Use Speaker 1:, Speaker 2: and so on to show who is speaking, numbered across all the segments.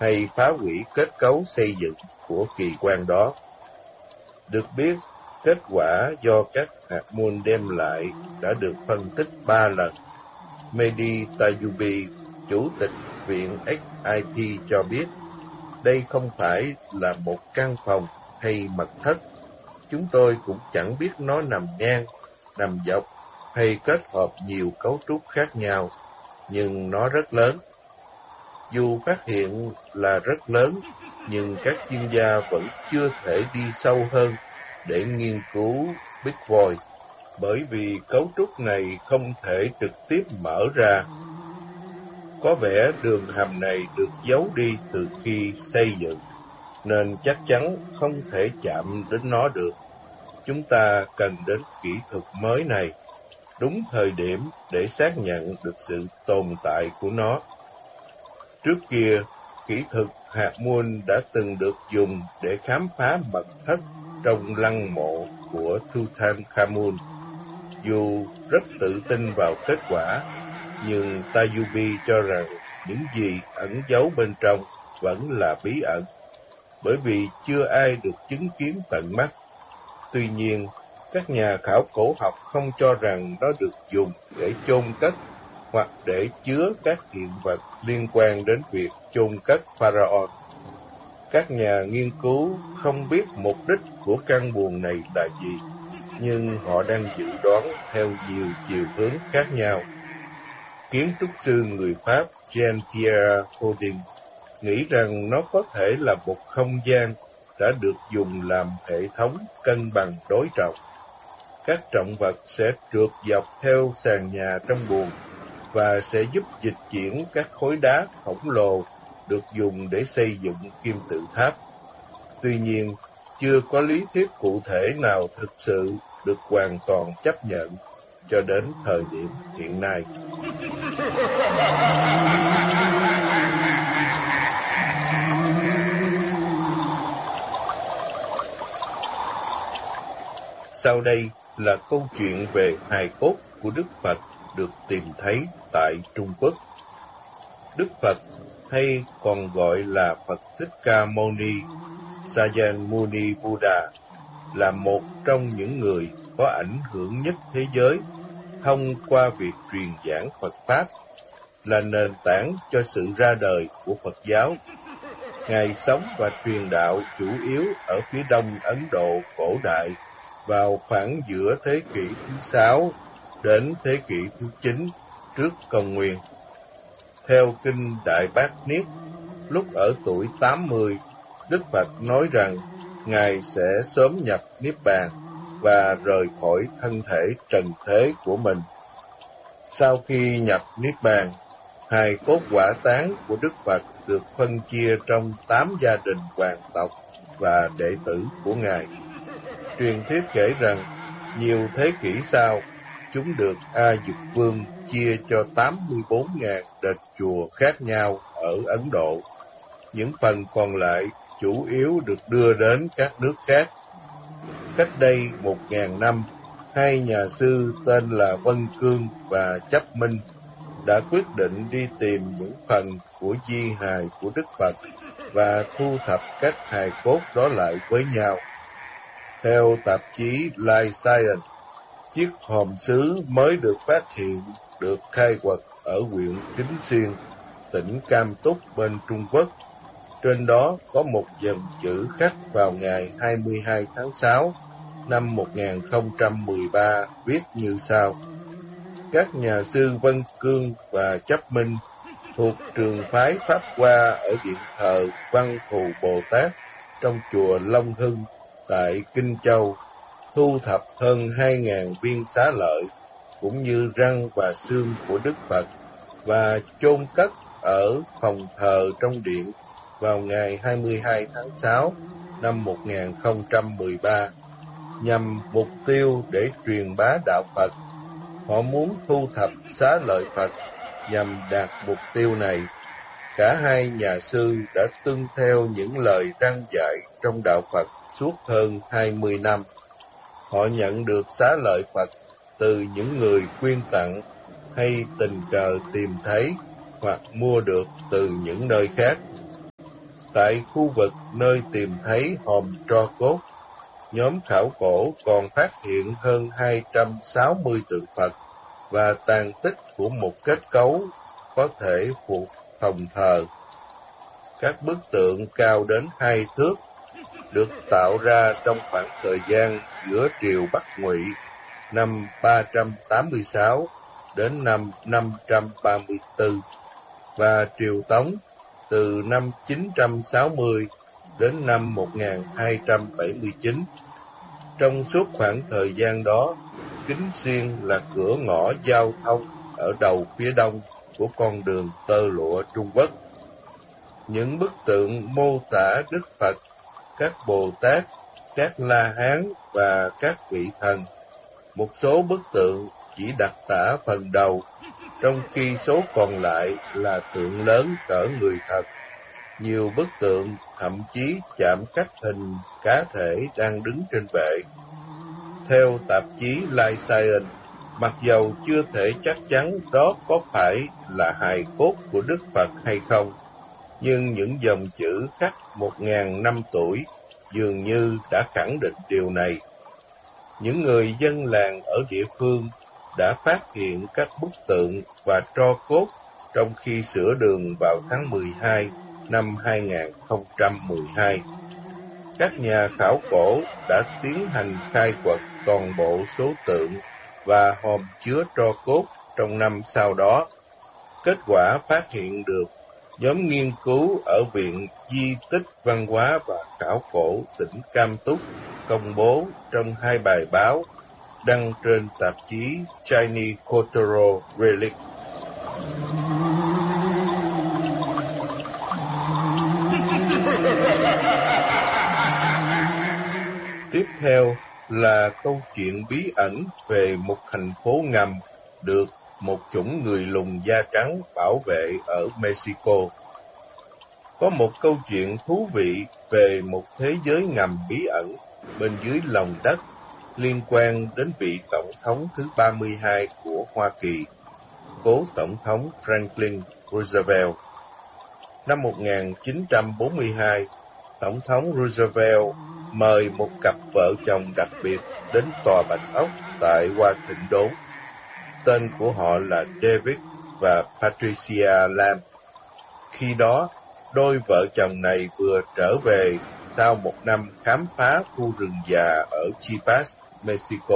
Speaker 1: hay phá hủy kết cấu xây dựng của kỳ quan đó. Được biết, kết quả do các hạt môn đem lại đã được phân tích 3 lần. Mehdi Tayoubi, Chủ tịch Viện XIT cho biết, đây không phải là một căn phòng hay mật thất. Chúng tôi cũng chẳng biết nó nằm ngang, nằm dọc hay kết hợp nhiều cấu trúc khác nhau, nhưng nó rất lớn. Dù phát hiện là rất lớn, nhưng các chuyên gia vẫn chưa thể đi sâu hơn để nghiên cứu Big Void, bởi vì cấu trúc này không thể trực tiếp mở ra. Có vẻ đường hầm này được giấu đi từ khi xây dựng, nên chắc chắn không thể chạm đến nó được. Chúng ta cần đến kỹ thuật mới này, đúng thời điểm để xác nhận được sự tồn tại của nó. Trước kia, kỹ thuật hạt môn đã từng được dùng để khám phá mật thất trong lăng mộ của Tutankhamun. Dù rất tự tin vào kết quả, nhưng Tayoubi cho rằng những gì ẩn giấu bên trong vẫn là bí ẩn, bởi vì chưa ai được chứng kiến tận mắt. Tuy nhiên, các nhà khảo cổ học không cho rằng nó được dùng để chôn cất hoặc để chứa các hiện vật liên quan đến việc chôn cất Pharaoh. Các nhà nghiên cứu không biết mục đích của căn buồng này là gì, nhưng họ đang dự đoán theo nhiều chiều hướng khác nhau. Kiến trúc sư người Pháp Jean-Pierre Houdin nghĩ rằng nó có thể là một không gian đã được dùng làm hệ thống cân bằng đối trọng. Các trọng vật sẽ trượt dọc theo sàn nhà trong buồng và sẽ giúp dịch chuyển các khối đá khổng lồ được dùng để xây dựng kim tự tháp. Tuy nhiên, chưa có lý thuyết cụ thể nào thực sự được hoàn toàn chấp nhận cho đến thời điểm hiện nay. Sau đây là câu chuyện về hài cốt của Đức Phật được tìm thấy tại Trung Quốc. Đức Phật, hay còn gọi là Phật Thích Ca Mâu Ni, Sakyamuni Buddha, là một trong những người có ảnh hưởng nhất thế giới thông qua việc truyền giảng Phật Pháp, là nền tảng cho sự ra đời của Phật giáo. Ngài sống và truyền đạo chủ yếu ở phía đông Ấn Độ cổ đại vào khoảng giữa thế kỷ thứ 6 đến thế kỷ thứ 9 trước công nguyên. Theo kinh Đại Bát Niết, lúc ở tuổi 80, Đức Phật nói rằng Ngài sẽ sớm nhập Niết Bàn và rời khỏi thân thể trần thế của mình. Sau khi nhập Niết Bàn, hài cốt hỏa táng của Đức Phật được phân chia trong 8 gia đình hoàng tộc và đệ tử của Ngài. Truyền thuyết kể rằng, nhiều thế kỷ sau, chúng được A Dực Vương chia cho 84.000 đền chùa khác nhau ở Ấn Độ. Những phần còn lại chủ yếu được đưa đến các nước khác. Cách đây 1.000 năm, hai nhà sư tên là Vân Cương và Chấp Minh đã quyết định đi tìm những phần của di hài của Đức Phật và thu thập các hài cốt đó lại với nhau. Theo tạp chí Life Science, chiếc hòm sứ mới được phát hiện được khai quật ở huyện Kính Xuyên, tỉnh Cam Túc bên Trung Quốc. Trên đó có một dòng chữ khắc vào ngày 22 tháng 6 năm 1013 viết như sau: Các nhà sư Vân Cương và Chấp Minh thuộc trường phái Pháp Hoa ở điện thờ Văn Thù Bồ Tát trong chùa Long Hưng tại Kinh Châu thu thập hơn 2.000 viên xá lợi cũng như răng và xương của Đức Phật và chôn cất ở phòng thờ trong điện vào ngày 22 tháng 6 năm 1013 nhằm mục tiêu để truyền bá đạo Phật. Họ muốn thu thập xá lợi Phật nhằm đạt mục tiêu này. Cả hai nhà sư đã tuân theo những lời răn dạy trong đạo Phật suốt hơn 20 năm. Họ nhận được xá lợi Phật từ những người quyên tặng hay tình cờ tìm thấy hoặc mua được từ những nơi khác. Tại khu vực nơi tìm thấy hòm tro cốt, nhóm khảo cổ còn phát hiện hơn 260 tượng Phật và tàn tích của một kết cấu có thể phục phòng thờ. Các bức tượng cao đến 2 thước được tạo ra trong khoảng thời gian giữa triều Bắc Ngụy năm 386 đến năm 534 và triều Tống từ năm 960 đến năm 1279. Trong suốt khoảng thời gian đó, Kính Xuyên là cửa ngõ giao thông ở đầu phía đông của con đường tơ lụa Trung Quốc. Những bức tượng mô tả Đức Phật, các Bồ Tát, các La Hán và các vị thần. Một số bức tượng chỉ đặc tả phần đầu, trong khi số còn lại là tượng lớn cỡ người thật. Nhiều bức tượng thậm chí chạm khắc hình cá thể đang đứng trên bệ. Theo tạp chí Life Science, mặc dầu chưa thể chắc chắn đó có phải là hài cốt của Đức Phật hay không, nhưng những dòng chữ khắc 1000 năm tuổi dường như đã khẳng định điều này. Những người dân làng ở địa phương đã phát hiện các bức tượng và tro cốt trong khi sửa đường vào tháng 12 năm 2012. Các nhà khảo cổ đã tiến hành khai quật toàn bộ số tượng và hòm chứa tro cốt trong năm sau đó. Kết quả phát hiện được nhóm nghiên cứu ở Viện Di tích Văn hóa và Khảo cổ tỉnh Cam Túc công bố trong 2 bài báo đăng trên tạp chí Chinese Cultural Relic. Tiếp theo là câu chuyện bí ẩn về một thành phố ngầm được một chủng người lùn da trắng bảo vệ ở Mexico. Có một câu chuyện thú vị về một thế giới ngầm bí ẩn bên dưới lòng đất liên quan đến vị tổng thống thứ 32 của Hoa Kỳ, cố tổng thống Franklin Roosevelt. Năm 1942, Tổng thống Roosevelt mời một cặp vợ chồng đặc biệt đến Tòa Bạch Ốc tại Washington. Tên của họ là David và Patricia Lam. Khi đó, đôi vợ chồng này vừa trở về sau một năm khám phá khu rừng già ở Chiapas, Mexico.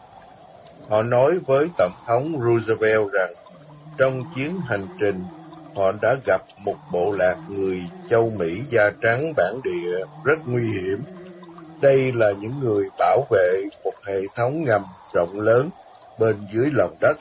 Speaker 1: Họ nói với Tổng thống Roosevelt rằng trong chuyến hành trình, họ đã gặp một bộ lạc người châu Mỹ da trắng bản địa rất nguy hiểm. Đây là những người bảo vệ một hệ thống ngầm rộng lớn bên dưới lòng đất.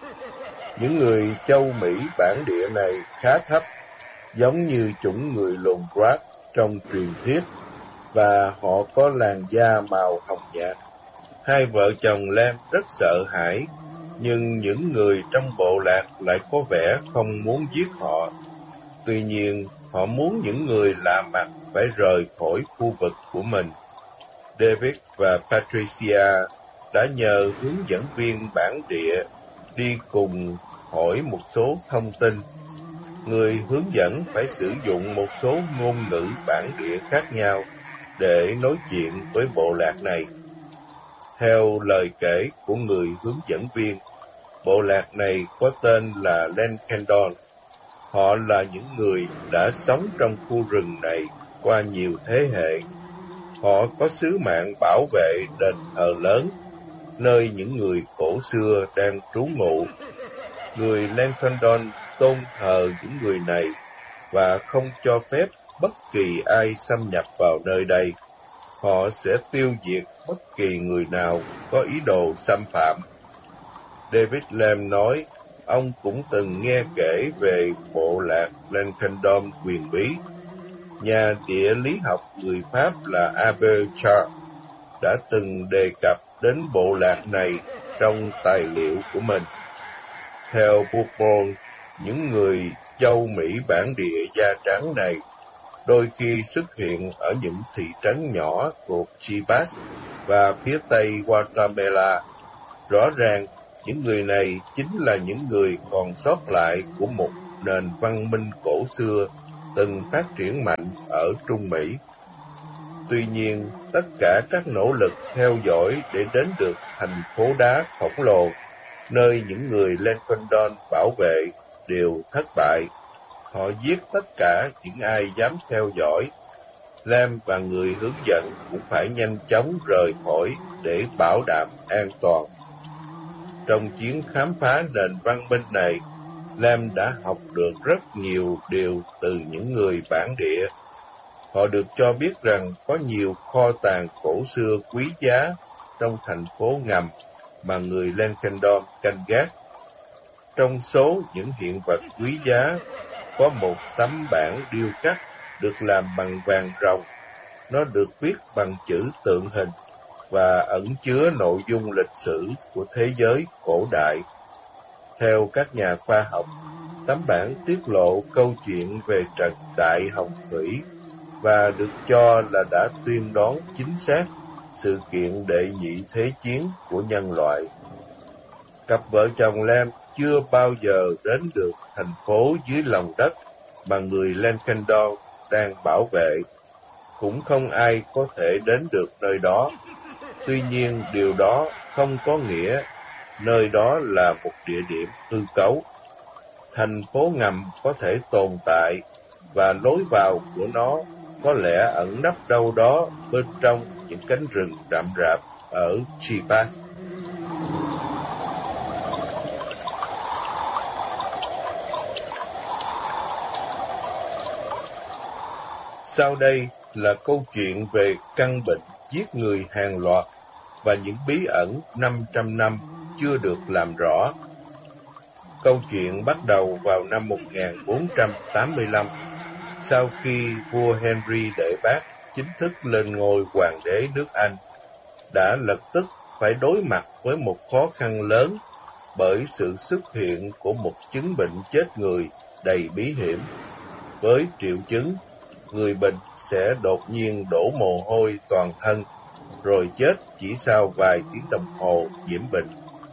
Speaker 1: Những người châu Mỹ bản địa này khá thấp, giống như chủng người lùn Black trong truyền thuyết, và họ có làn da màu hồng nhạt. Hai vợ chồng Lam rất sợ hãi, nhưng những người trong bộ lạc lại có vẻ không muốn giết họ. Tuy nhiên, họ muốn những người lạ mặt phải rời khỏi khu vực của mình. David và Patricia đã nhờ hướng dẫn viên bản địa đi cùng hỏi một số thông tin. Người hướng dẫn phải sử dụng một số ngôn ngữ bản địa khác nhau để nói chuyện với bộ lạc này. Theo lời kể của người hướng dẫn viên, bộ lạc này có tên là Lenkendon. Họ là những người đã sống trong khu rừng này qua nhiều thế hệ. Họ có sứ mạng bảo vệ đền thờ lớn, nơi những người cổ xưa đang trú ngụ. Người Lenkendon tôn thờ những người này và không cho phép bất kỳ ai xâm nhập vào nơi đây. Họ sẽ tiêu diệt bất kỳ người nào có ý đồ xâm phạm. David Lam nói, ông cũng từng nghe kể về bộ lạc Lenkendon huyền bí. Nhà địa lý học người Pháp là Albert Charles đã từng đề cập đến bộ lạc này trong tài liệu của mình. Theo Bourbon, những người châu Mỹ bản địa da trắng này đôi khi xuất hiện ở những thị trấn nhỏ thuộc Chiapas và phía tây Guatemala. Rõ ràng, những người này chính là những người còn sót lại của một nền văn minh cổ xưa từng phát triển mạnh ở Trung Mỹ. Tuy nhiên, tất cả các nỗ lực theo dõi để đến được thành phố đá khổng lồ, nơi những người Lencondon bảo vệ, đều thất bại. Họ giết tất cả những ai dám theo dõi. Lam và người hướng dẫn cũng phải nhanh chóng rời khỏi để bảo đảm an toàn. Trong chuyến khám phá nền văn minh này, Lam đã học được rất nhiều điều từ những người bản địa. Họ được cho biết rằng có nhiều kho tàng cổ xưa quý giá trong thành phố ngầm mà người Lencondon canh gác. Trong số những hiện vật quý giá, có một tấm bảng điêu khắc được làm bằng vàng ròng. Nó được viết bằng chữ tượng hình và ẩn chứa nội dung lịch sử của thế giới cổ đại. Theo các nhà khoa học, tấm bảng tiết lộ câu chuyện về trận Đại Hồng Thủy và được cho là đã tuyên đoán chính xác sự kiện đệ nhị thế chiến của nhân loại. Cặp vợ chồng Lam chưa bao giờ đến được thành phố dưới lòng đất mà người Lencondon đang bảo vệ. Cũng không ai có thể đến được nơi đó. Tuy nhiên, điều đó không có nghĩa nơi đó là một địa điểm hư cấu. Thành phố ngầm có thể tồn tại và lối vào của nó có lẽ ẩn nấp đâu đó bên trong những cánh rừng rậm rạp ở Chiapas. Sau đây là câu chuyện về căn bệnh giết người hàng loạt và những bí ẩn 500 năm chưa được làm rõ. Câu chuyện bắt đầu vào năm 1485, sau khi vua Henry Đệ Bát chính thức lên ngôi hoàng đế nước Anh, đã lập tức phải đối mặt với một khó khăn lớn bởi sự xuất hiện của một chứng bệnh chết người đầy bí hiểm. Với triệu chứng, người bệnh sẽ đột nhiên đổ mồ hôi toàn thân, rồi chết chỉ sau vài tiếng đồng hồ nhiễm bệnh.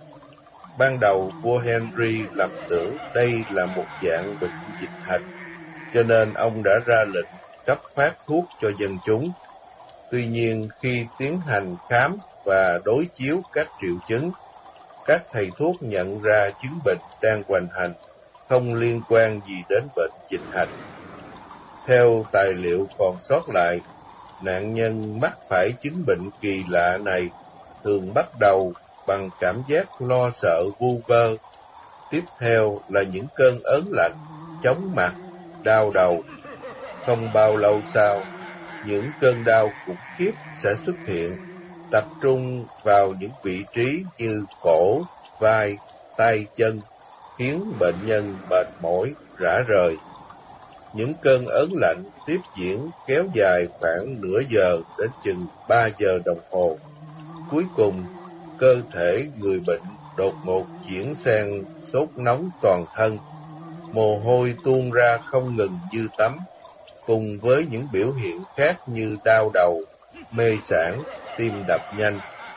Speaker 1: Ban đầu, vua Henry lầm tưởng đây là một dạng bệnh dịch hạch, cho nên ông đã ra lệnh cấp phát thuốc cho dân chúng. Tuy nhiên, khi tiến hành khám và đối chiếu các triệu chứng, các thầy thuốc nhận ra chứng bệnh đang hoành hành, không liên quan gì đến bệnh dịch hạch. Theo tài liệu còn sót lại, nạn nhân mắc phải chứng bệnh kỳ lạ này thường bắt đầu bằng cảm giác lo sợ vu vơ. Tiếp theo là những cơn ớn lạnh, chóng mặt, đau đầu. Không bao lâu sau, những cơn đau khủng khiếp sẽ xuất hiện, tập trung vào những vị trí như cổ, vai, tay, chân, khiến bệnh nhân mệt mỏi, rã rời. Những cơn ớn lạnh tiếp diễn kéo dài khoảng nửa giờ đến chừng 3 giờ đồng hồ. Cuối cùng, cơ thể người bệnh đột ngột chuyển sang sốt nóng toàn thân, mồ hôi tuôn ra không ngừng như tắm, cùng với những biểu hiện khác như đau đầu, mê sảng, tim đập nhanh.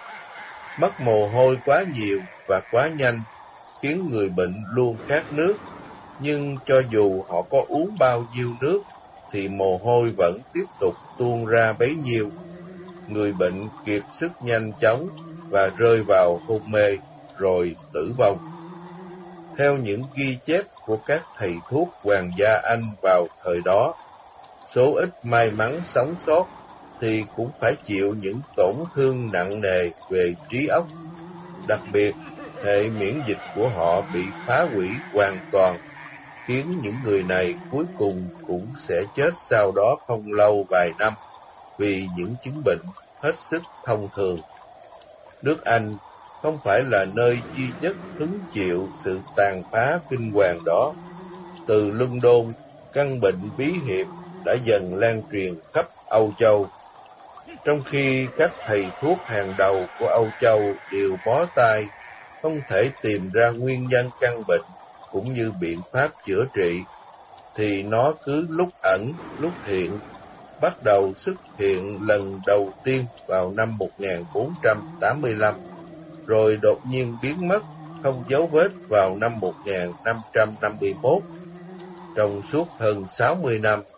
Speaker 1: Mất mồ hôi quá nhiều và quá nhanh khiến người bệnh luôn khát nước, nhưng cho dù họ có uống bao nhiêu nước thì mồ hôi vẫn tiếp tục tuôn ra bấy nhiêu. Người bệnh kiệt sức nhanh chóng và rơi vào hôn mê rồi tử vong. Theo những ghi chép của các thầy thuốc hoàng gia Anh vào thời đó, số ít may mắn sống sót thì cũng phải chịu những tổn thương nặng nề về trí óc. Đặc biệt, hệ miễn dịch của họ bị phá hủy hoàn toàn, khiến những người này cuối cùng cũng sẽ chết sau đó không lâu vài năm vì những chứng bệnh hết sức thông thường. Nước Anh không phải là nơi duy nhất hứng chịu sự tàn phá kinh hoàng đó. Từ London, căn bệnh bí hiểm đã dần lan truyền khắp Âu Châu. Trong khi các thầy thuốc hàng đầu của Âu Châu đều bó tay, không thể tìm ra nguyên nhân căn bệnh cũng như biện pháp chữa trị, thì nó cứ lúc ẩn, lúc hiện, bắt đầu xuất hiện lần đầu tiên vào năm 1485, rồi đột nhiên biến mất, không dấu vết vào năm 1551. Trong suốt hơn 60 năm,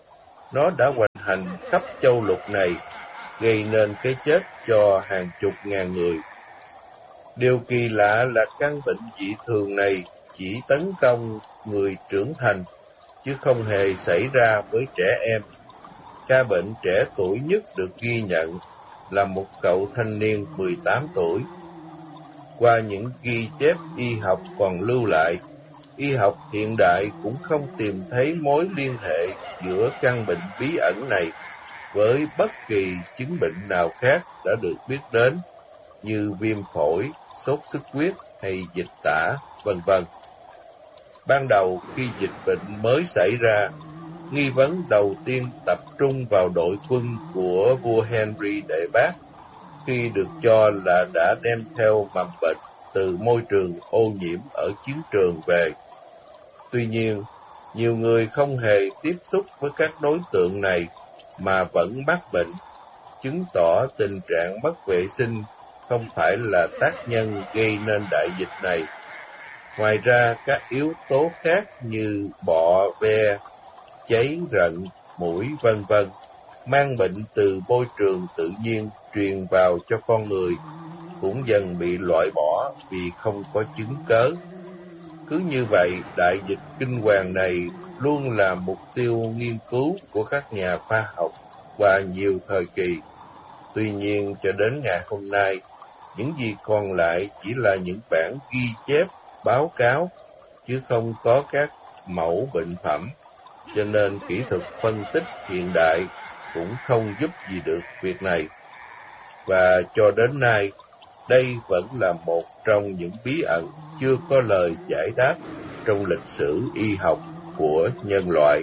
Speaker 1: Nó đã hoành hành khắp châu lục này, gây nên cái chết cho hàng chục ngàn người. Điều kỳ lạ là căn bệnh dị thường này chỉ tấn công người trưởng thành, chứ không hề xảy ra với trẻ em. Ca bệnh trẻ tuổi nhất được ghi nhận là một cậu thanh niên 18 tuổi. Qua những ghi chép y học còn lưu lại, y học hiện đại cũng không tìm thấy mối liên hệ giữa căn bệnh bí ẩn này với bất kỳ chứng bệnh nào khác đã được biết đến, như viêm phổi, sốt xuất huyết hay dịch tả, vân vân. Ban đầu khi dịch bệnh mới xảy ra, nghi vấn đầu tiên tập trung vào đội quân của vua Henry Đệ Bát, khi được cho là đã đem theo mầm bệnh từ môi trường ô nhiễm ở chiến trường về. Tuy nhiên, nhiều người không hề tiếp xúc với các đối tượng này mà vẫn mắc bệnh, chứng tỏ tình trạng mất vệ sinh không phải là tác nhân gây nên đại dịch này. Ngoài ra, các yếu tố khác như bọ, ve, cháy, rận, muỗi, vân vân, mang bệnh từ môi trường tự nhiên truyền vào cho con người, cũng dần bị loại bỏ vì không có chứng cớ. Cứ như vậy, đại dịch kinh hoàng này luôn là mục tiêu nghiên cứu của các nhà khoa học qua nhiều thời kỳ. Tuy nhiên, cho đến ngày hôm nay, những gì còn lại chỉ là những bản ghi chép, báo cáo, chứ không có các mẫu bệnh phẩm, cho nên kỹ thuật phân tích hiện đại cũng không giúp gì được việc này. Và cho đến nay, đây vẫn là một trong những bí ẩn chưa có lời giải đáp trong lịch sử y học của nhân loại.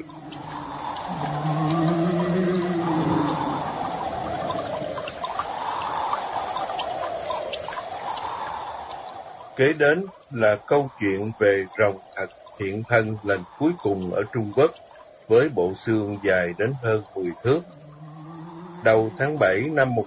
Speaker 1: Kế đến là câu chuyện về rồng thật hiện thân lần cuối cùng ở Trung Quốc, với bộ xương dài đến hơn 10 thước. Đầu tháng 7 năm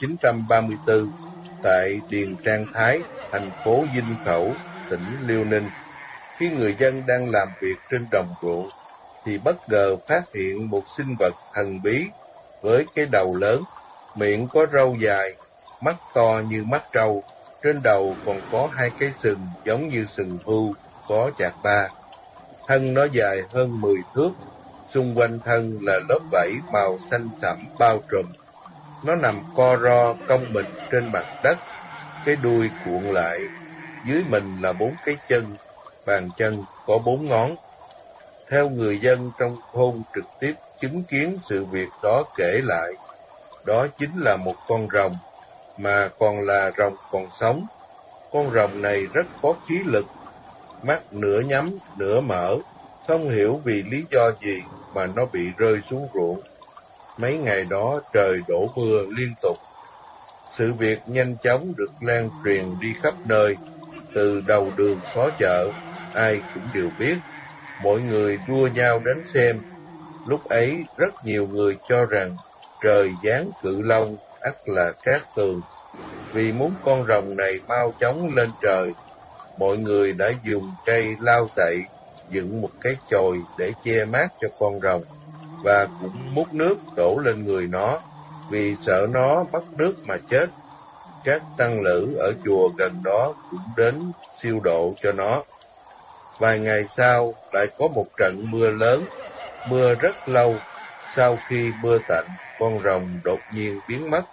Speaker 1: 1934, tại Điền Trang Thái, thành phố Dinh Khẩu, tỉnh Liêu Ninh, khi người dân đang làm việc trên đồng ruộng, thì bất ngờ phát hiện một sinh vật thần bí với cái đầu lớn, miệng có râu dài, mắt to như mắt trâu, trên đầu còn có hai cái sừng giống như sừng hươu, có chạc ba. Thân nó dài hơn 10 thước, xung quanh thân là lớp vảy màu xanh sẫm bao trùm. Nó nằm co ro cong mình trên mặt đất, cái đuôi cuộn lại, dưới mình là 4 cái chân, bàn chân có 4 ngón. Theo người dân trong thôn trực tiếp chứng kiến sự việc đó kể lại, đó chính là một con rồng, mà còn là rồng còn sống. Con rồng này rất có khí lực, mắt nửa nhắm nửa mở, không hiểu vì lý do gì mà nó bị rơi xuống ruộng. Mấy ngày đó trời đổ mưa liên tục. Sự việc nhanh chóng được lan truyền đi khắp nơi, từ đầu đường xó chợ, ai cũng đều biết. Mọi người đua nhau đến xem. Lúc ấy rất nhiều người cho rằng trời giáng cự long ắt là cát tường. Vì muốn con rồng này mau chóng lên trời, mọi người đã dùng cây lau sậy dựng một cái chòi để che mát cho con rồng, và cũng múc nước đổ lên người nó, vì sợ nó mất nước mà chết. Các tăng lữ ở chùa gần đó cũng đến siêu độ cho nó. Vài ngày sau lại có một trận mưa lớn, mưa rất lâu. Sau khi mưa tạnh, con rồng đột nhiên biến mất.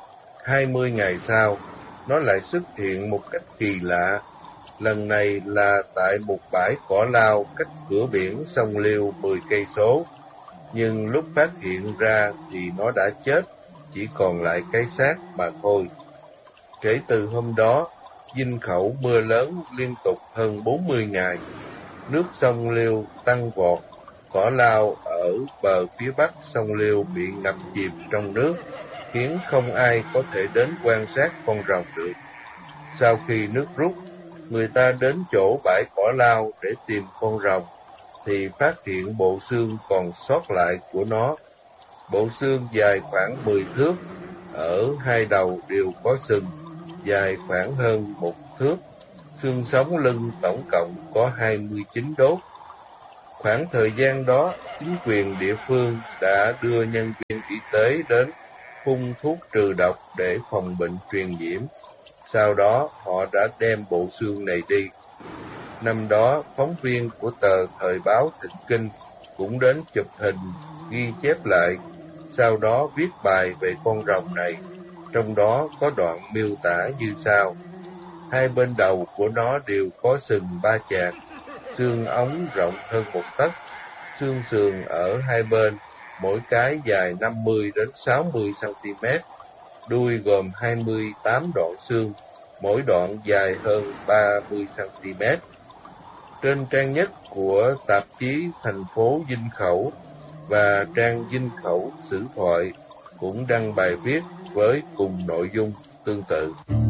Speaker 1: 20 ngày sau, nó lại xuất hiện một cách kỳ lạ. Lần này là tại một bãi cỏ lau cách cửa biển sông Liêu 10 cây số. Nhưng lúc phát hiện ra thì nó đã chết, chỉ còn lại cái xác mà thôi. Kể từ hôm đó, Dinh Khẩu mưa lớn liên tục hơn 40 ngày. Nước sông Liêu tăng vọt, cỏ lau ở bờ phía bắc sông Liêu bị ngập chìm trong nước, khiến không ai có thể đến quan sát con rồng được. Sau khi nước rút, người ta đến chỗ bãi cỏ lau để tìm con rồng, thì phát hiện bộ xương còn sót lại của nó. Bộ xương dài khoảng 10 thước, ở hai đầu đều có sừng, dài khoảng hơn 1 thước. Xương sống lưng tổng cộng có 29 đốt. Khoảng thời gian đó, chính quyền địa phương đã đưa nhân viên y tế đến phun thuốc trừ độc để phòng bệnh truyền nhiễm. Sau đó, họ đã đem bộ xương này đi. Năm đó, phóng viên của tờ Thời báo Thịnh Kinh cũng đến chụp hình, ghi chép lại, sau đó viết bài về con rồng này, trong đó có đoạn miêu tả như sau. Hai bên đầu của nó đều có sừng 3 chạc, xương ống rộng hơn 1 tấc, xương sườn ở hai bên, mỗi cái dài 50 đến 60 cm, đuôi gồm 28 đoạn xương, mỗi đoạn dài hơn 30 cm. Trên trang nhất của tạp chí Thành phố Dinh Khẩu và trang Dinh Khẩu Sử Thoại cũng đăng bài viết với cùng nội dung tương tự.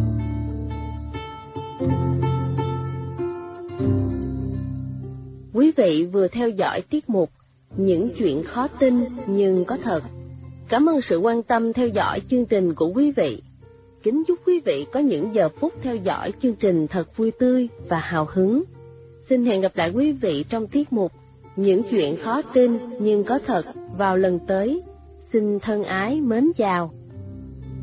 Speaker 2: Quý vị vừa theo dõi tiết mục Những chuyện khó tin nhưng có thật. Cảm ơn sự quan tâm theo dõi chương trình của quý vị. Kính chúc quý vị có những giờ phút theo dõi chương trình thật vui tươi và hào hứng. Xin hẹn gặp lại quý vị trong tiết mục Những chuyện khó tin nhưng có thật vào lần tới. Xin thân ái mến chào.